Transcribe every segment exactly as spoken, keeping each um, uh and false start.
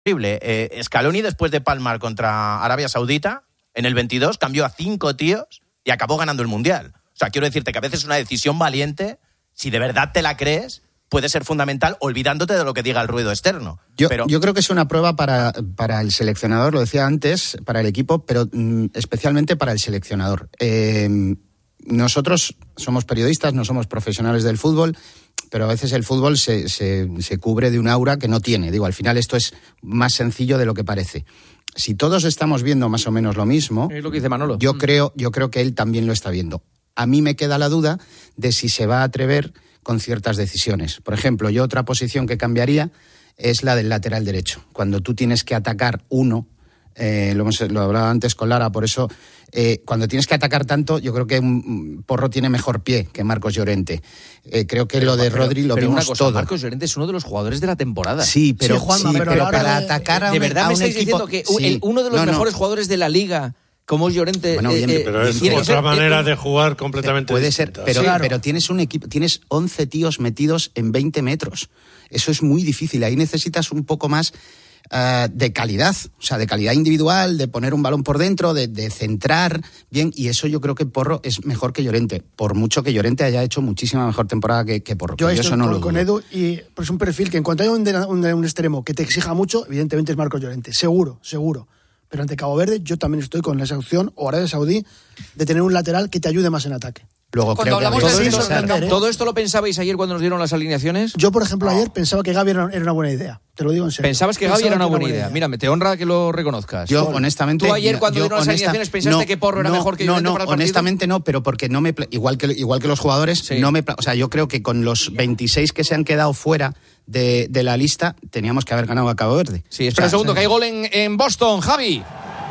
Eh, Scaloni, después de palmar contra Arabia Saudita, en el veintidós, cambió a cinco tíos y acabó ganando el Mundial. O sea, quiero decirte que a veces una decisión valiente, si de verdad te la crees, puede ser fundamental olvidándote de lo que diga el ruido externo. Yo, pero... yo creo que es una prueba para, para el seleccionador, lo decía antes, para el equipo, pero mm, especialmente para el seleccionador. Eh, nosotros somos periodistas, no somos profesionales del fútbol, pero a veces el fútbol se, se, se cubre de un aura que no tiene. Digo, al final esto es más sencillo de lo que parece. Si todos estamos viendo más o menos lo mismo, es lo que dice Manolo. Yo creo, yo creo que él también lo está viendo. A mí me queda la duda de si se va a atrever con ciertas decisiones. Por ejemplo, yo otra posición que cambiaría es la del lateral derecho. Cuando tú tienes que atacar uno, eh, lo, hemos, lo hablaba antes con Lara, por eso eh, cuando tienes que atacar tanto, yo creo que un Porro tiene mejor pie que Marcos Llorente. Eh, creo que pero, lo de pero, Rodri lo pero vimos una cosa, todo. Marcos Llorente es uno de los jugadores de la temporada. Sí, pero, sí, Juanma, sí, pero, pero para de, atacar a un, ¿de verdad a me un estáis equipo, diciendo que sí, el, uno de los no, mejores no. jugadores de la Liga, como es Llorente, bueno, bien, eh, pero es tiene otra ser, manera eh, de jugar completamente puede distinta. ser, pero, sí, claro. pero tienes un equipo, tienes once tíos metidos en veinte metros. Eso es muy difícil. Ahí necesitas un poco más uh, de calidad, o sea, de calidad individual, de poner un balón por dentro, de, de centrar bien, y eso yo creo que Porro es mejor que Llorente, por mucho que Llorente haya hecho muchísima mejor temporada que, que Porro. Yo estoy eso no con, lo con Edu, y pues un perfil que en cuanto hay un, un, un extremo que te exija mucho, evidentemente es Marcos Llorente, seguro, seguro. Pero ante Cabo Verde yo también estoy con esa opción, o Arabia Saudí, de tener un lateral que te ayude más en ataque. Luego creo que todo, de esto, entender, ¿eh? ¿Todo esto lo pensabais ayer cuando nos dieron las alineaciones? Yo, por ejemplo, ayer pensaba que Gavi era, era una buena idea. Te lo digo en serio. ¿Pensabas que pensaba Gavi era una que buena era idea? idea? Mira, me te honra que lo reconozcas. Yo, honestamente... ¿Tú ayer mira, cuando yo, dieron las honesta, alineaciones pensaste no, que Porro era no, mejor que No, Llorente no, para el partido? honestamente no, pero porque no me... Igual que, igual que los jugadores, sí. no me... O sea, yo creo que con los veintiséis que se han quedado fuera de, de la lista, teníamos que haber ganado a Cabo Verde. Sí, espera o sea, un segundo, sí. que hay gol en, en Boston, Javi.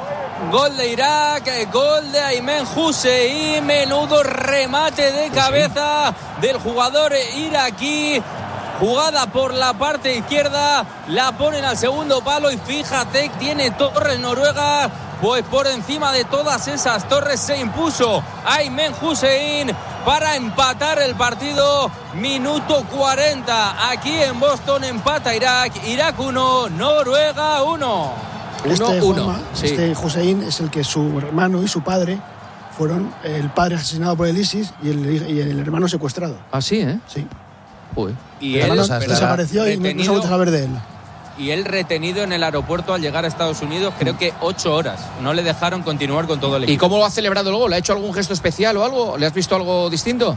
Gol de Irak, gol de Aymen Hussein, menudo remate de cabeza del jugador iraquí. Jugada por la parte izquierda, la ponen al segundo palo y fíjate, tiene torres Noruega, pues por encima de todas esas torres se impuso Aymen Hussein para empatar el partido. Minuto cuarenta, aquí en Boston empata Irak, Irak uno, Noruega uno. Este, uno, uno. Juanma, Sí. este Hussein es el que su hermano y su padre fueron el padre asesinado por el ISIS y el, y el hermano secuestrado. Ah, sí, ¿eh? Sí. Uy. Y el él hermano desapareció y no se ha vuelto a saber de él. Y él retenido en el aeropuerto al llegar a Estados Unidos, creo que ocho horas. No le dejaron continuar con todo el equipo. ¿Y cómo lo ha celebrado el gol? ¿Ha hecho algún gesto especial o algo? ¿Le has visto algo distinto?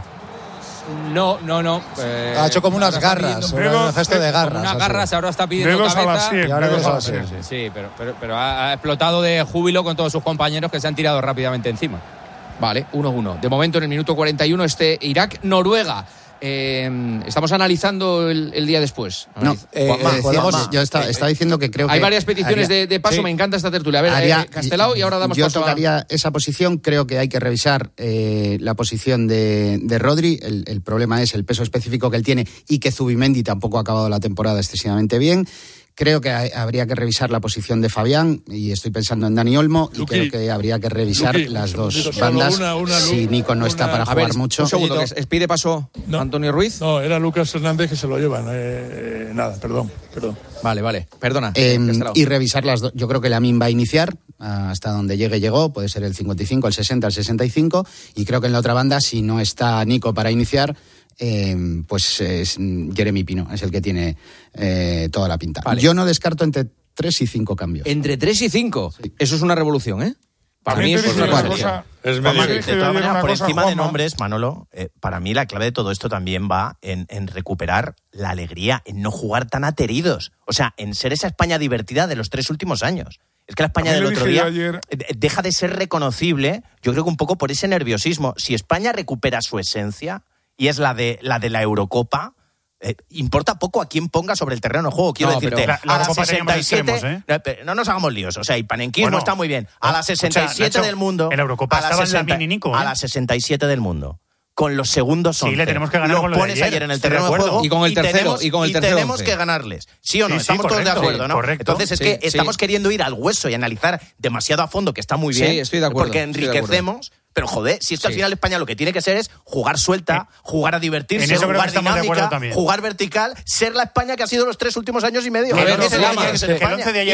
No, no, no. Eh, ha hecho como unas garras, pidiendo, un gesto de garras. Unas garras, ahora está pidiendo Dedos cabeza. A la cien, y ahora dedos a a la la cien. Sí, sí, pero, pero, pero ha, ha explotado de júbilo con todos sus compañeros que se han tirado rápidamente encima. Vale, uno uno. De momento en el minuto cuarenta y uno este Irak-Noruega. Eh, estamos analizando el, el día después. No, eh, Juanma, eh, decíamos, Juanma. yo estaba, estaba diciendo que creo Hay que... varias peticiones haría, de, de paso, sí, me encanta esta tertulia. A ver, haría, eh, Castelao, y ahora damos yo paso tocaría a... esa posición, creo que hay que revisar eh, la posición de, de Rodri. El, el problema es el peso específico que él tiene y que Zubimendi tampoco ha acabado la temporada excesivamente bien. Creo que hay, habría que revisar la posición de Fabián y estoy pensando en Dani Olmo y Luqui, creo que habría que revisar Luqui, las dos solo bandas una, una, si Nico no una, está para A jugar ver, mucho. un segundo, que es- pide paso No. Antonio Ruiz. No, era Lucas Hernández que se lo llevan. Eh, nada, perdón, perdón. Vale, vale, perdona. Eh, Castelao. y revisar las dos. Yo creo que Lamine va a iniciar hasta donde llegue, llegó. Puede ser el cincuenta y cinco, el sesenta, el sesenta y cinco. Y creo que en la otra banda, si no está Nico para iniciar, eh, pues es Jeremy Pino, es el que tiene eh, toda la pinta. Vale. Yo no descarto entre tres y cinco cambios. Entre tres y cinco. Eso es una revolución, ¿eh? Para También mí te eso es digo una una revolución. cosa, Es Juanma, medio- que De dice todas ayer maneras, una por cosa, encima de Juanma. nombres, Manolo, eh, para mí la clave de todo esto también va en, en recuperar la alegría, en no jugar tan ateridos. O sea, en ser esa España divertida de los tres últimos años. Es que la España También del lo otro dije día yo ayer. eh, deja de ser reconocible, yo creo que un poco por ese nerviosismo. Si España recupera su esencia, y es la de la, de la Eurocopa, Eh, importa poco a quién ponga sobre el terreno de juego. Quiero No, decirte, pero a la la Eurocopa teníamos sesenta y siete... extremos, ¿eh? no, pero no nos hagamos líos. O sea, el panenquismo Bueno, está muy bien. A la sesenta y siete escucha, Nacho, del mundo... en la Eurocopa a la estaban sesenta Lamine y Nico, ¿eh? A la sesenta y siete del mundo. Con los segundos Sí, once. le tenemos que ganar Los con lo de pones ayer, ayer en el estoy de terreno de acuerdo. juego Y con el tercero, tenemos, y con el tercero tenemos once. que ganarles. ¿Sí o no? Sí, sí, Estamos todos de correcto, acuerdo, ¿no? correcto. Entonces es Sí, que sí. estamos queriendo ir al hueso y analizar demasiado a fondo, que está muy bien. Sí, estoy de acuerdo, Porque estoy de acuerdo. enriquecemos, Pero joder, si es que Sí. al final España lo que tiene que ser es jugar suelta, Eh, jugar a divertirse, en eso creo jugar que estamos de acuerdo dinámica, también. jugar vertical, ser la España que ha sido los tres últimos años y medio. A ver, Ese es el Llama, que tiene que ser que El España. once de ayer